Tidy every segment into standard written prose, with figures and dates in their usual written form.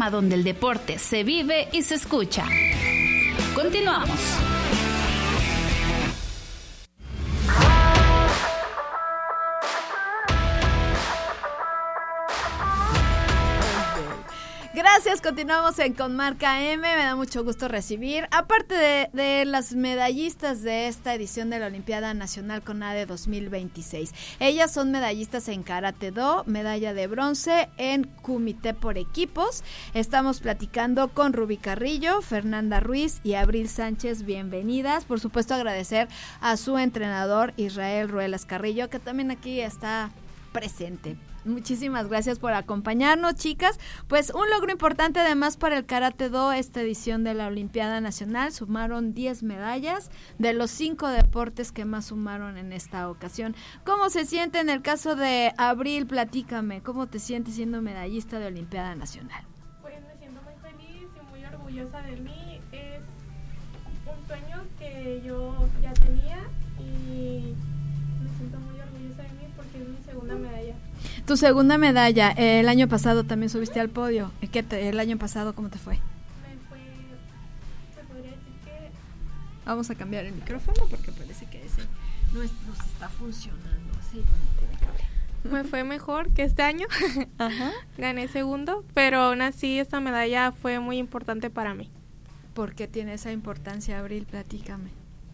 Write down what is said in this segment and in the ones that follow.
programa donde el deporte se vive y se escucha. Continuamos. Gracias, continuamos en Con Marca M, me da mucho gusto recibir, aparte de las medallistas de esta edición de la Olimpiada Nacional CONADE 2026. Ellas son medallistas en Karate Do, medalla de bronce en Kumite por equipos. Estamos platicando con Rubí Carrillo, Fernanda Ruiz y Abril Sánchez, bienvenidas. Por supuesto agradecer a su entrenador Israel Ruelas Carrillo, que también aquí está presente. Muchísimas gracias por acompañarnos, chicas. Pues un logro importante además para el Karate Do, esta edición de la Olimpiada Nacional. Sumaron 10 medallas de los 5 deportes que más sumaron en esta ocasión. ¿Cómo se siente en el caso de Abril? Platícame, ¿cómo te sientes siendo medallista de Olimpiada Nacional? Pues me siento muy feliz y muy orgullosa de mí. Es un sueño que yo ya tenía y me siento muy orgullosa de mí porque es mi segunda medalla. Tu segunda medalla, el año pasado también subiste al podio. El año pasado, ¿cómo te fue? Me fue, se podría decir que... Vamos a cambiar el micrófono porque parece que ese no está funcionando así como tiene que haber. Me fue mejor que este año. Ajá. Gané segundo, pero aún así esta medalla fue muy importante para mí. ¿Por qué tiene esa importancia, Abril? Platícame.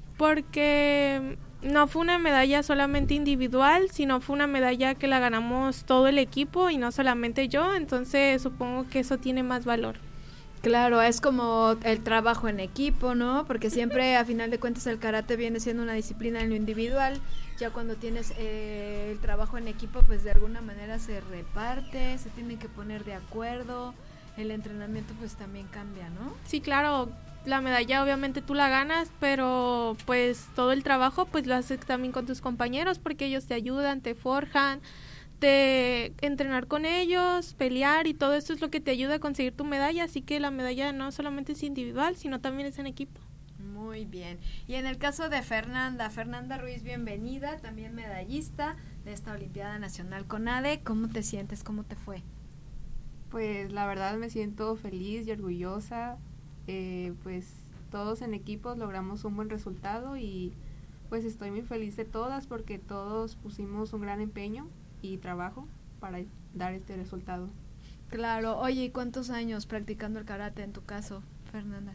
Porque no fue una medalla solamente individual, sino fue una medalla que la ganamos todo el equipo y no solamente yo, entonces supongo que eso tiene más valor. Claro, es como el trabajo en equipo, ¿no? Porque siempre, a final de cuentas, el karate viene siendo una disciplina en lo individual. Ya cuando tienes el trabajo en equipo, pues de alguna manera se reparte, se tienen que poner de acuerdo, el entrenamiento pues también cambia, ¿no? Sí, claro. La medalla obviamente tú la ganas, pero pues todo el trabajo pues lo haces también con tus compañeros porque ellos te ayudan, te forjan, te entrenar con ellos, pelear y todo eso es lo que te ayuda a conseguir tu medalla, así que la medalla no solamente es individual, sino también es en equipo. Muy bien. Y en el caso de Fernanda Ruiz, bienvenida, también medallista de esta Olimpiada Nacional CONADE. ¿Cómo te sientes? ¿Cómo te fue? Pues la verdad me siento feliz y orgullosa. Pues todos en equipos logramos un buen resultado y pues estoy muy feliz de todas porque todos pusimos un gran empeño y trabajo para dar este resultado. Claro. Oye, ¿y cuántos años practicando el karate en tu caso, Fernanda?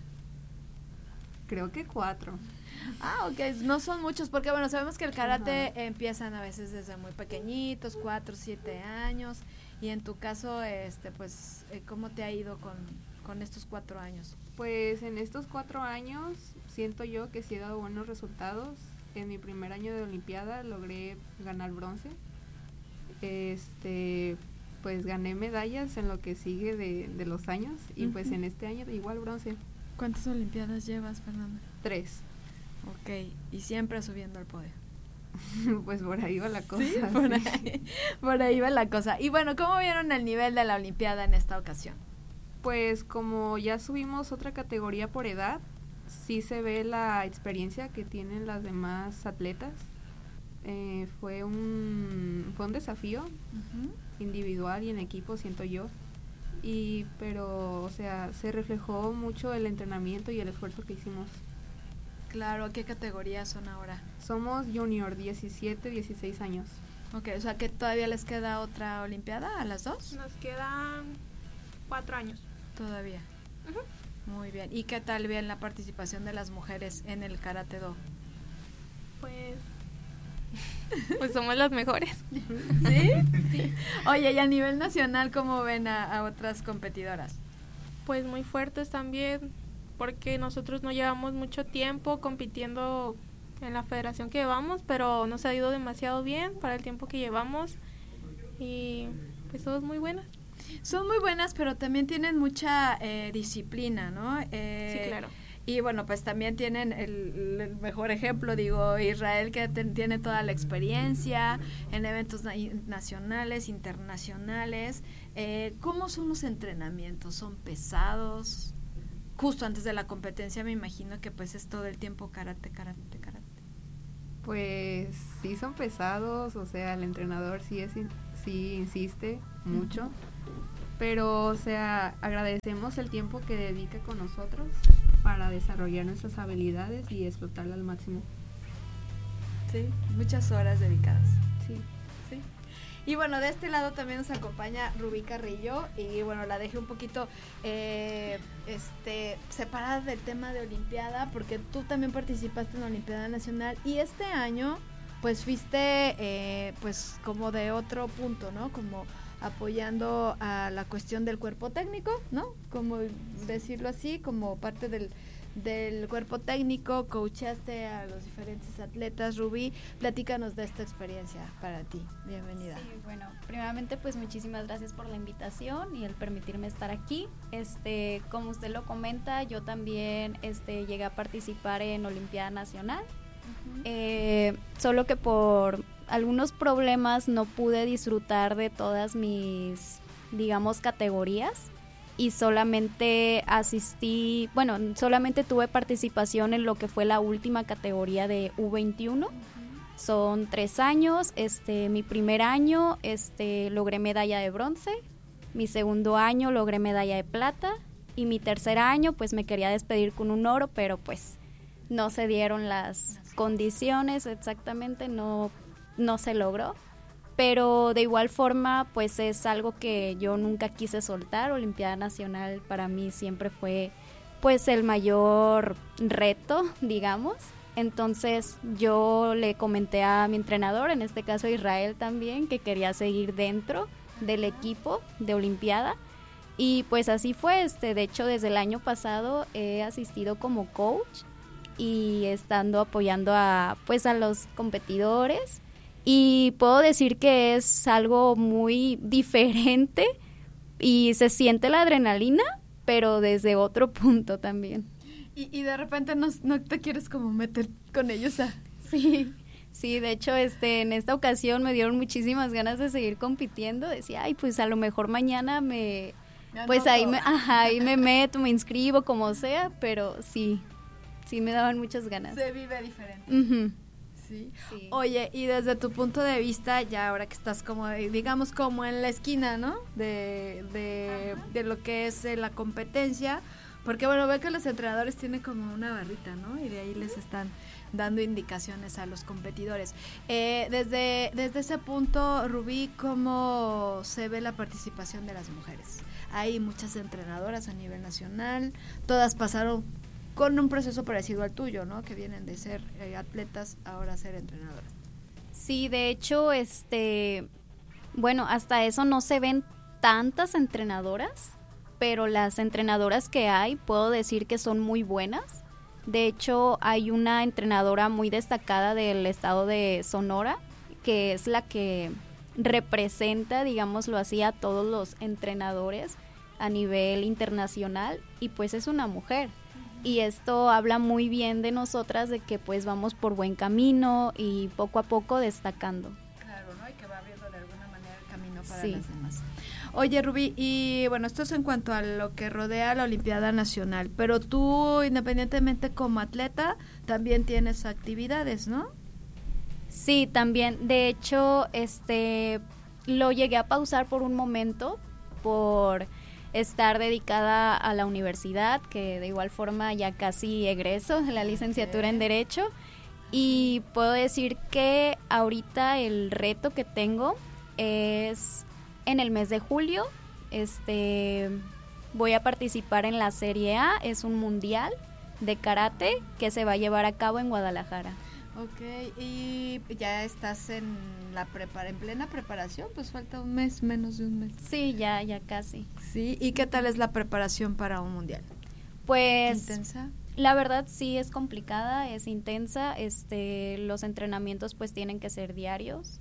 Creo que 4. Ah, ok, no son muchos porque bueno, sabemos que el karate empiezan a veces desde muy pequeñitos, 4, 7 años, y en tu caso, pues, ¿cómo te ha ido con estos 4 años? Pues en estos 4 años siento yo que sí he dado buenos resultados. En mi primer año de Olimpiada logré ganar bronce. Pues gané medallas en lo que sigue de los años y pues en este año igual bronce. ¿Cuántas Olimpiadas llevas, Fernanda? 3. Ok, y siempre subiendo al podio. Pues por ahí va la cosa. Sí, por ahí va la cosa. Y bueno, ¿cómo vieron el nivel de la Olimpiada en esta ocasión? Pues como ya subimos otra categoría por edad, sí se ve la experiencia que tienen las demás atletas. Fue un desafío individual y en equipo, siento yo. Pero, o sea, se reflejó mucho el entrenamiento y el esfuerzo que hicimos. Claro, ¿qué categorías son ahora? Somos junior, 17, 16 años. Ok, o sea que todavía les queda otra Olimpiada a las dos. Nos quedan 4 años. Todavía. Muy bien. ¿Y qué tal bien la participación de las mujeres en el Karate Do? Pues somos las mejores. ¿Sí? Sí. Oye, y a nivel nacional, ¿cómo ven a otras competidoras? Pues muy fuertes también, porque nosotros no llevamos mucho tiempo compitiendo en la federación que llevamos, pero nos ha ido demasiado bien para el tiempo que llevamos y pues todas muy buenas. Son muy buenas, pero también tienen mucha disciplina, ¿no? Sí, claro. Y bueno, pues también tienen el mejor ejemplo, digo, Israel, que tiene toda la experiencia en eventos nacionales, internacionales. ¿Cómo son los entrenamientos? ¿Son pesados? Justo antes de la competencia me imagino que pues es todo el tiempo karate. Pues sí son pesados, o sea, el entrenador sí insiste mucho. pero o sea, agradecemos el tiempo que dedica con nosotros para desarrollar nuestras habilidades y explotarla al máximo. Sí, muchas horas dedicadas. Sí. Sí. Y bueno, de este lado también nos acompaña Rubí Carrillo y bueno, la dejé un poquito separada del tema de Olimpiada porque tú también participaste en la Olimpiada Nacional y este año pues fuiste pues como de otro punto, ¿no? Como apoyando a la cuestión del cuerpo técnico, ¿no? Como decirlo así, como parte del cuerpo técnico, coachaste a los diferentes atletas. Rubí, platícanos de esta experiencia para ti. Bienvenida. Sí, bueno, primeramente pues muchísimas gracias por la invitación y el permitirme estar aquí. Como usted lo comenta, yo también llegué a participar en Olimpiada Nacional. Solo que por algunos problemas no pude disfrutar de todas mis, digamos, categorías. Y solamente solamente tuve participación en lo que fue la última categoría de U21. Son 3 años, mi primer año logré medalla de bronce, mi segundo año logré medalla de plata y mi tercer año pues me quería despedir con un oro, pero pues no se dieron las condiciones exactamente, no se logró. Pero de igual forma, pues es algo que yo nunca quise soltar. Olimpiada Nacional para mí siempre fue pues el mayor reto, digamos. Entonces yo le comenté a mi entrenador, en este caso Israel también, que quería seguir dentro del equipo de Olimpiada. Y pues así fue. De hecho, desde el año pasado he asistido como coach y estando apoyando a los competidores. Y puedo decir que es algo muy diferente y se siente la adrenalina, pero desde otro punto también. Y de repente no te quieres como meter con ellos Sí, de hecho en esta ocasión me dieron muchísimas ganas de seguir compitiendo. Decía, pues a lo mejor mañana ahí me meto, me inscribo, como sea, pero sí me daban muchas ganas. Se vive diferente. Uh-huh. Sí. Oye, y desde tu punto de vista, ya ahora que estás como, digamos, como en la esquina, ¿no? De lo que es la competencia, porque bueno, ve que los entrenadores tienen como una barrita, ¿no? Y de ahí les están dando indicaciones a los competidores. Desde ese punto, Rubí, ¿cómo se ve la participación de las mujeres? Hay muchas entrenadoras a nivel nacional, todas pasaron con un proceso parecido al tuyo, ¿no? Que vienen de ser atletas, ahora ser entrenadoras. Sí, de hecho, hasta eso no se ven tantas entrenadoras, pero las entrenadoras que hay, puedo decir que son muy buenas. De hecho, hay una entrenadora muy destacada del estado de Sonora, que es la que representa, digámoslo así, a todos los entrenadores a nivel internacional, y pues es una mujer. Y esto habla muy bien de nosotras, de que pues vamos por buen camino y poco a poco destacando. Claro, ¿no? Y que va abriendo de alguna manera el camino para las demás. Oye, Rubí, y bueno, esto es en cuanto a lo que rodea a la Olimpiada Nacional, pero tú, independientemente como atleta, también tienes actividades, ¿no? Sí, también. De hecho, lo llegué a pausar por un momento por estar dedicada a la universidad, que de igual forma ya casi egreso de la licenciatura en Derecho, y puedo decir que ahorita el reto que tengo es en el mes de julio. Voy a participar en la Serie A, es un mundial de karate que se va a llevar a cabo en Guadalajara. Ok, y ya estás en plena preparación, pues falta un mes, menos de un mes. Sí, ya casi. Sí, ¿y qué tal es la preparación para un mundial? Pues ¿intensa? La verdad sí es complicada, es intensa. Los entrenamientos pues tienen que ser diarios.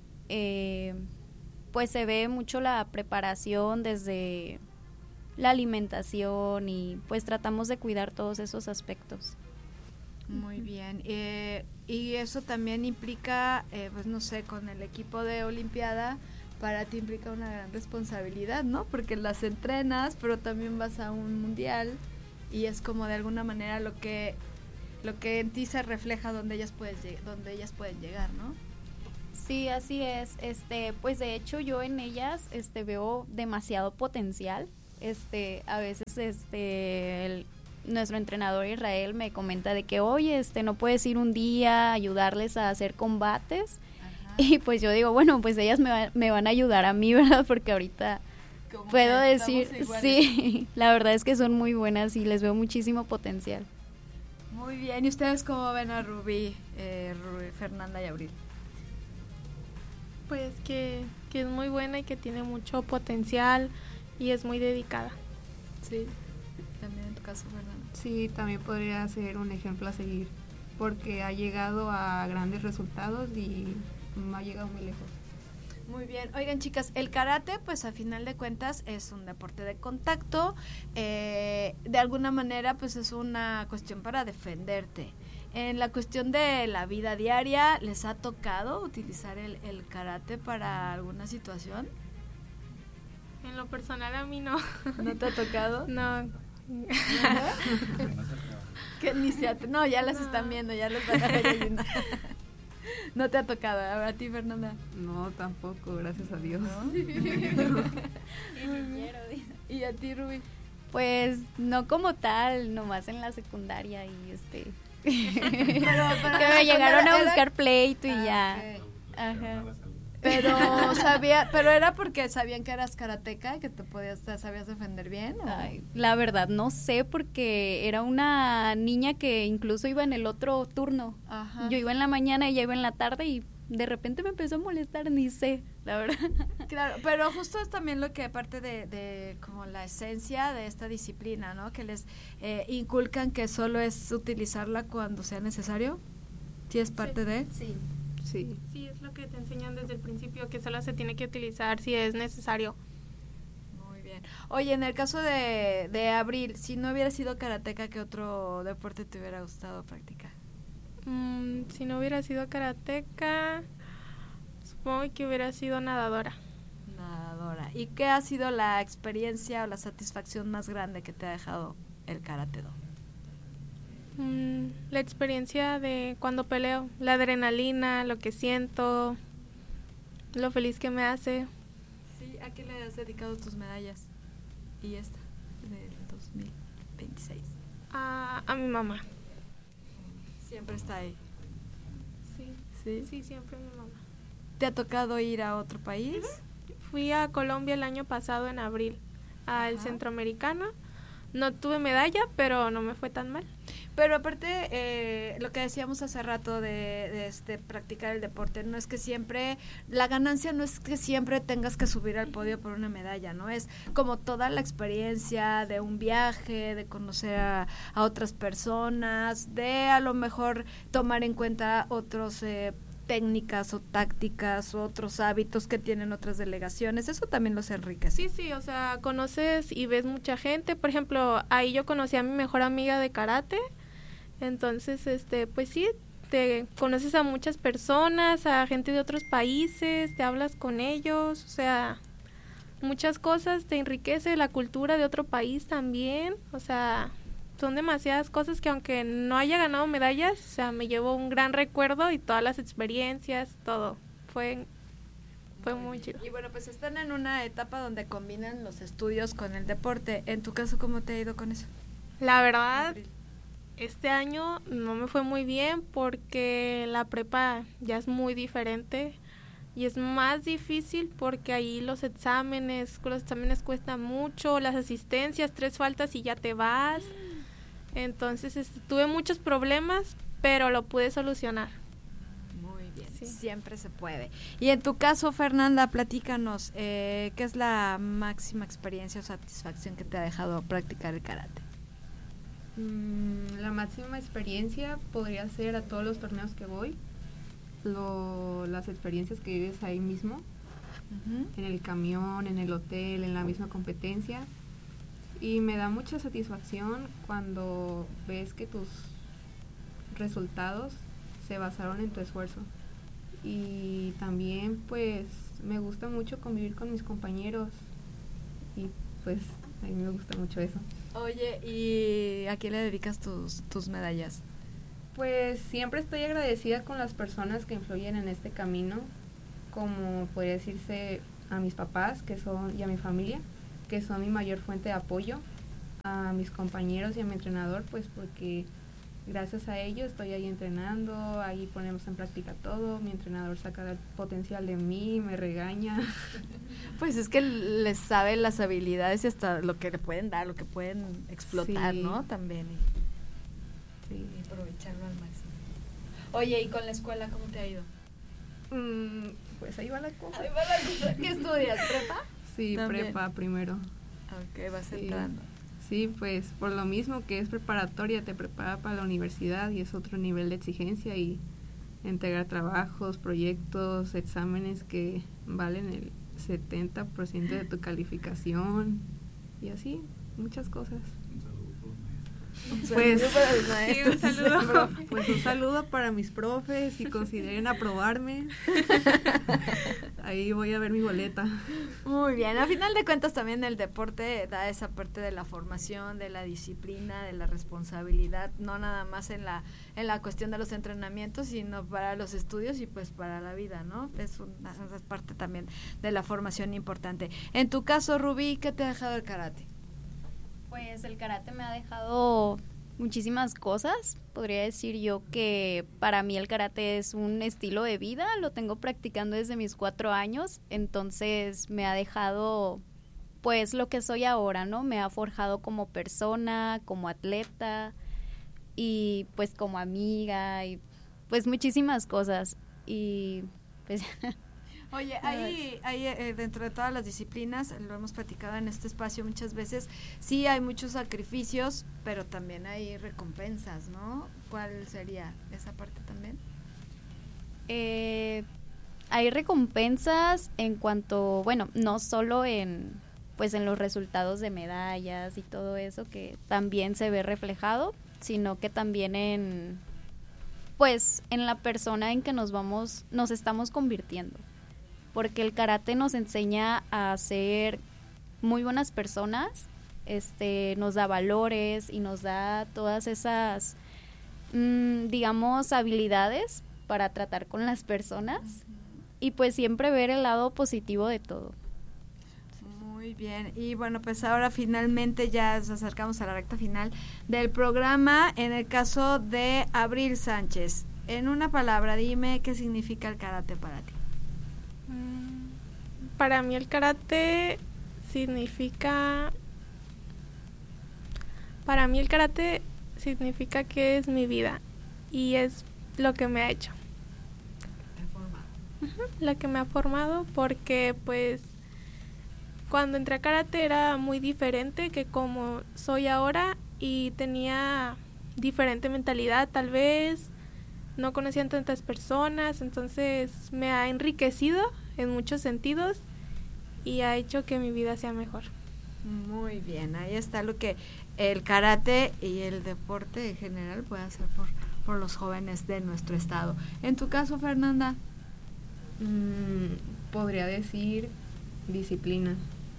Pues se ve mucho la preparación desde la alimentación y pues tratamos de cuidar todos esos aspectos. Muy bien, y eso también implica, pues no sé, con el equipo de Olimpiada, para ti implica una gran responsabilidad, ¿no? Porque las entrenas, pero también vas a un mundial y es como de alguna manera lo que en ti se refleja donde ellas pueden llegar, ¿no? Sí, así es. Pues de hecho yo en ellas veo demasiado potencial. A veces nuestro entrenador Israel me comenta de que, "Oye, no puedes ir un día a ayudarles a hacer combates." Ajá. Y pues yo digo, bueno, pues ellas me van a ayudar a mí, ¿verdad? Porque ahorita puedo decir, sí, la verdad es que son muy buenas y les veo muchísimo potencial. Muy bien, ¿y ustedes cómo ven a Rubí, Fernanda y Abril? Pues que es muy buena y que tiene mucho potencial y es muy dedicada. Sí, también en tu caso, Fernanda. Sí, también podría ser un ejemplo a seguir, porque ha llegado a grandes resultados y ha llegado muy lejos. Muy bien. Oigan, chicas, el karate, pues a final de cuentas es un deporte de contacto. De alguna manera, pues es una cuestión para defenderte. En la cuestión de la vida diaria, ¿les ha tocado utilizar el karate para alguna situación? En lo personal a mí no. ¿No te ha tocado? No. Que ni no, ya las están viendo, ya las van a ver. ¿No te ha tocado? ¿A ti, Fernanda? No, tampoco, gracias a Dios. ¿No? ¿Y a ti, Rubí? Pues no como tal, nomás en la secundaria y pero que me llegaron a buscar pleito y ya. Okay. Ajá. Pero era porque sabían que eras karateca, que te sabías defender bien, ¿o? Ay, la verdad no sé, porque era una niña que incluso iba en el otro turno. Ajá. Yo iba en la mañana y ella iba en la tarde y de repente me empezó a molestar, ni sé, la verdad. Claro, pero justo es también lo que parte de como la esencia de esta disciplina, ¿no? Que les inculcan que solo es utilizarla cuando sea necesario. ¿Sí es parte de? Sí. Sí. Sí, es lo que te enseñan desde el principio, que solo se tiene que utilizar si es necesario. Muy bien. Oye, en el caso de Abril, si no hubiera sido karateca, ¿qué otro deporte te hubiera gustado practicar? Si no hubiera sido karateca, supongo que hubiera sido nadadora. Nadadora. ¿Y qué ha sido la experiencia o la satisfacción más grande que te ha dejado el karate-do? La experiencia de cuando peleo, la adrenalina, lo que siento, lo feliz que me hace. Sí, ¿a qué le has dedicado tus medallas? Y esta, del 2026. A mi mamá. Siempre está ahí. Sí, siempre mi mamá. ¿Te ha tocado ir a otro país? Fui a Colombia el año pasado en abril, al Centroamericano. No tuve medalla, pero no me fue tan mal. Pero aparte, lo que decíamos hace rato de practicar el deporte, no es que siempre, la ganancia no es que siempre tengas que subir al podio por una medalla, ¿no? Es como toda la experiencia de un viaje, de conocer a otras personas, de a lo mejor tomar en cuenta otros técnicas o tácticas o otros hábitos que tienen otras delegaciones, eso también los enriquece. Sí, o sea, conoces y ves mucha gente. Por ejemplo, ahí yo conocí a mi mejor amiga de karate. Entonces, pues sí, te conoces a muchas personas, a gente de otros países, te hablas con ellos, o sea, muchas cosas, te enriquece la cultura de otro país también, o sea, son demasiadas cosas que aunque no haya ganado medallas, o sea, me llevo un gran recuerdo y todas las experiencias, todo, fue muy chido. Y bueno, pues están en una etapa donde combinan los estudios con el deporte. En tu caso, ¿cómo te ha ido con eso? La verdad, este año no me fue muy bien porque la prepa ya es muy diferente y es más difícil porque ahí los exámenes cuestan mucho, las asistencias, 3 faltas y ya te vas. Entonces tuve muchos problemas, pero lo pude solucionar. Muy bien, sí. Siempre se puede. Y en tu caso, Fernanda, platícanos, ¿qué es la máxima experiencia o satisfacción que te ha dejado practicar el karate? La máxima experiencia podría ser a todos los torneos que voy, las experiencias que vives ahí mismo, en el camión, en el hotel, en la misma competencia, y me da mucha satisfacción cuando ves que tus resultados se basaron en tu esfuerzo. Y también pues me gusta mucho convivir con mis compañeros y pues a mí me gusta mucho eso. Oye, ¿y a quién le dedicas tus medallas? Pues siempre estoy agradecida con las personas que influyen en este camino, como podría decirse a mis papás y a mi familia, que son mi mayor fuente de apoyo, a mis compañeros y a mi entrenador, pues porque gracias a ellos estoy ahí entrenando, ahí ponemos en práctica todo, mi entrenador saca el potencial de mí, me regaña. Pues es que les sabe las habilidades y hasta lo que le pueden dar, lo que pueden explotar, Sí. ¿no? También. Sí. Y aprovecharlo al máximo. Oye, ¿y con la escuela cómo te ha ido? Pues ahí va la cosa. ¿Qué estudias? ¿Prepa? Sí, También. prepa primero. Ok, vas Sí. entrando. Sí, pues por lo mismo que es preparatoria, te prepara para la universidad y es otro nivel de exigencia y entregar trabajos, proyectos, exámenes que valen el 70% de tu calificación y así, muchas cosas. Pues, Sí, un saludo. Pues un saludo para mis profes, si consideren aprobarme. Ahí voy a ver mi boleta. Muy bien, a final de cuentas también el deporte da esa parte de la formación, de la disciplina, de la responsabilidad, no nada más en la cuestión de los entrenamientos, sino para los estudios y pues para la vida, ¿no? Es parte también de la formación importante. En tu caso, Rubí, ¿qué te ha dejado el karate? Pues el karate me ha dejado muchísimas cosas. Podría decir yo que para mí el karate es un estilo de vida, lo tengo practicando desde mis 4 años, entonces me ha dejado pues lo que soy ahora, ¿no? Me ha forjado como persona, como atleta y pues como amiga y pues muchísimas cosas y pues... Oye, ahí dentro de todas las disciplinas, lo hemos platicado en este espacio muchas veces, sí hay muchos sacrificios, pero también hay recompensas, ¿no? ¿Cuál sería esa parte también? Hay recompensas en cuanto, bueno, no solo en los resultados de medallas y todo eso que también se ve reflejado, sino que también en la persona en que nos estamos convirtiendo. Porque el karate nos enseña a ser muy buenas personas, nos da valores y nos da todas esas, digamos, habilidades para tratar con las personas y pues siempre ver el lado positivo de todo. Muy bien, y bueno, pues ahora finalmente ya nos acercamos a la recta final del programa. En el caso de Abril Sánchez, en una palabra, dime qué significa el karate para ti. Para mí el karate significa que es mi vida y es lo que me ha hecho. Lo que me ha formado, porque pues cuando entré a karate era muy diferente que como soy ahora y tenía diferente mentalidad, tal vez no conocían tantas personas, entonces me ha enriquecido en muchos sentidos y ha hecho que mi vida sea mejor. Muy bien, ahí está lo que el karate y el deporte en general puede hacer por los jóvenes de nuestro estado. En tu caso, Fernanda, Podría decir disciplina,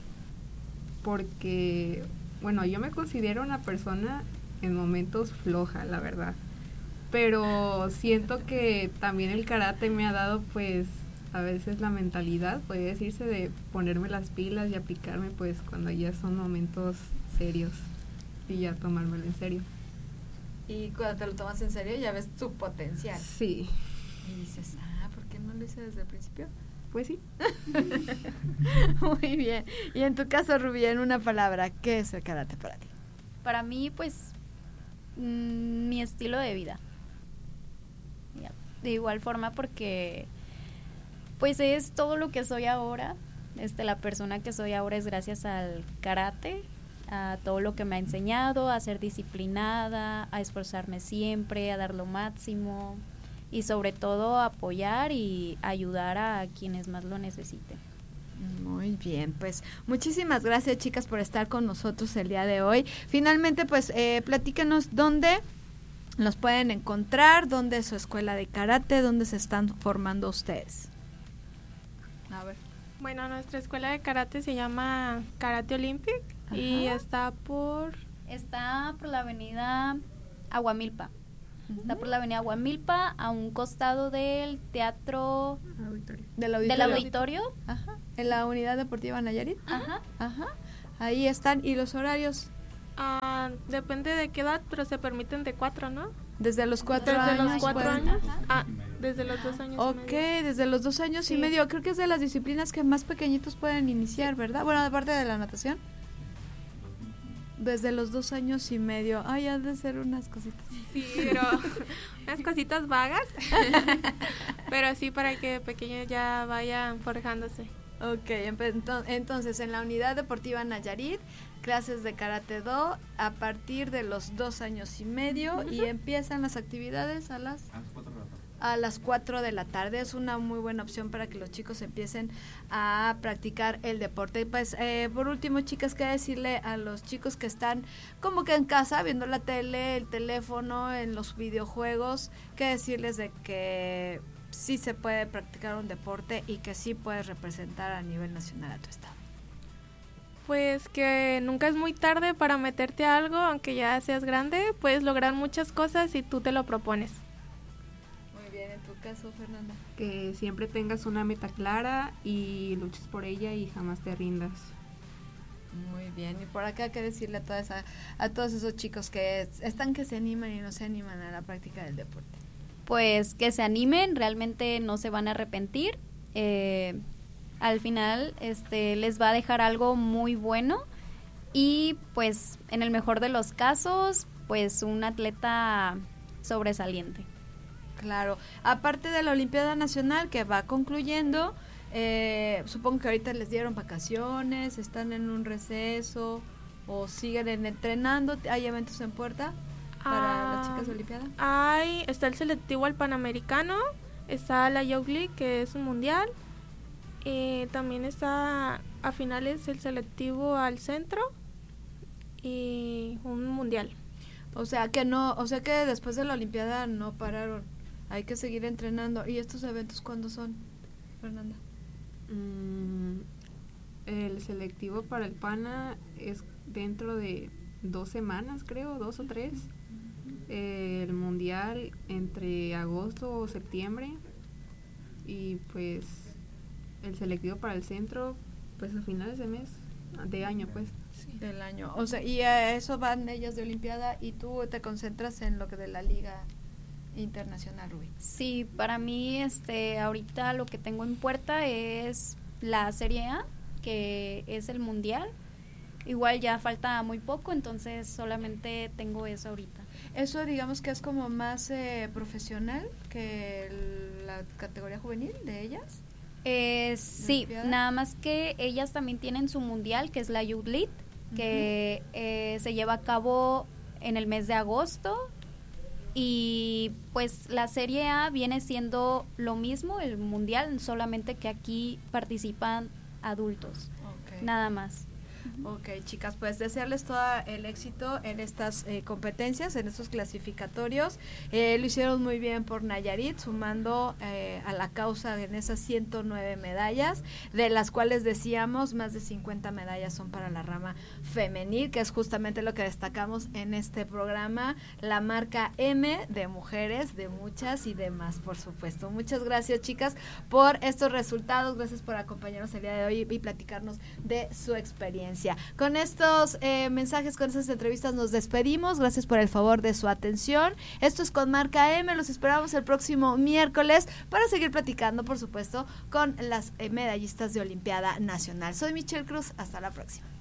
porque, bueno, yo me considero una persona en momentos floja, la verdad, pero siento que también el karate me ha dado, pues, a veces la mentalidad, podría decirse, de ponerme las pilas y aplicarme, pues, cuando ya son momentos serios y ya tomármelo en serio. y cuando te lo tomas en serio ya ves tu potencial Sí, y dices, ¿por qué no lo hice desde el principio? pues sí. Muy bien. Y en tu caso, Rubí, en una palabra, ¿qué es el karate para ti? Para mí, pues, mi estilo de vida. Ya. De igual forma porque, pues, es todo lo que soy ahora. La persona que soy ahora es gracias al karate, a todo lo que me ha enseñado, a ser disciplinada, a esforzarme siempre, a dar lo máximo y sobre todo a apoyar y ayudar a quienes más lo necesiten. Muy bien, pues muchísimas gracias, chicas, por estar con nosotros el día de hoy. Finalmente, pues platícanos dónde los pueden encontrar, dónde es su escuela de karate, dónde se están formando ustedes. A ver. Bueno, nuestra escuela de karate se llama Karate Olympic. Y está por la avenida Aguamilpa. Está por la avenida Huamilpa, a un costado del teatro Del del auditorio. Ajá. En la unidad deportiva Nayarit. Ajá. Ajá. Ahí están. ¿Y los horarios? Depende de qué edad, pero se permiten de 4, ¿no? Desde los 4 Desde años. los 4 pues. años. Desde los 2 años. y Ok, medio. desde los 2 años y Sí. medio. Creo que es de las disciplinas que más pequeñitos pueden iniciar, ¿verdad? Bueno, aparte de la natación. Desde los 2 años y medio. Ay, han de ser unas cositas. Sí, pero unas cositas vagas. Pero sí, para que pequeños ya vayan forjándose. Ok, entonces en la unidad deportiva Nayarit, clases de Karate Do a partir de los 2 años y medio y empiezan las actividades a las 4 de la tarde. Es una muy buena opción para que los chicos empiecen a practicar el deporte. Pues por último, chicas, ¿qué decirle a los chicos que están como que en casa viendo la tele, el teléfono, en los videojuegos? ¿Qué decirles de que sí se puede practicar un deporte y que sí puedes representar a nivel nacional a tu estado? Pues que nunca es muy tarde para meterte a algo, aunque ya seas grande, puedes lograr muchas cosas si tú te lo propones. Muy bien, en tu caso, Fernanda. Que siempre tengas una meta clara y luches por ella y jamás te rindas. Muy bien, y por acá, ¿qué decirle a todos esos chicos que están que se animan y no se animan a la práctica del deporte? Pues que se animen, realmente no se van a arrepentir. Al final les va a dejar algo muy bueno y pues en el mejor de los casos, pues un atleta sobresaliente. Claro, aparte de la Olimpiada Nacional que va concluyendo, supongo que ahorita les dieron vacaciones, están en un receso o siguen entrenando. ¿Hay eventos en puerta para las chicas de Olimpiada? Está el selectivo al Panamericano, está la Youth League, que es un mundial, también está a finales el selectivo al centro y un mundial. O sea que después de la Olimpiada no pararon, hay que seguir entrenando. ¿Y estos eventos cuándo son, Fernanda? El selectivo para el PANA es dentro de 2 semanas, creo, 2 o 3. El mundial entre agosto o septiembre. Y pues el selectivo para el centro, pues a finales de año, pues. Sí. Del año. O sea, y a eso van ellas de Olimpiada y tú te concentras en lo que de la Liga Internacional, Rubí. Sí, para mí ahorita lo que tengo en puerta es la Serie A, que es el mundial. Igual ya falta muy poco, entonces solamente tengo eso ahorita. Eso digamos que es como más profesional que la categoría juvenil de ellas. Sí, nada más que ellas también tienen su mundial, que es la Youth League, que se lleva a cabo en el mes de agosto. Y pues la Serie A viene siendo lo mismo, el mundial, solamente que aquí participan adultos, nada más. Ok, chicas, pues desearles todo el éxito en estas competencias, en estos clasificatorios. Lo hicieron muy bien por Nayarit, sumando a la causa en esas 109 medallas, de las cuales decíamos más de 50 medallas son para la rama femenil, que es justamente lo que destacamos en este programa, la marca M de mujeres, de muchas y demás, por supuesto. Muchas gracias, chicas, por estos resultados, gracias por acompañarnos el día de hoy y platicarnos de su experiencia. Con estos mensajes, con estas entrevistas nos despedimos. Gracias por el favor de su atención. Esto es Con Marca M. Los esperamos el próximo miércoles para seguir platicando, por supuesto, con las medallistas de Olimpiada Nacional. Soy Michelle Cruz. Hasta la próxima.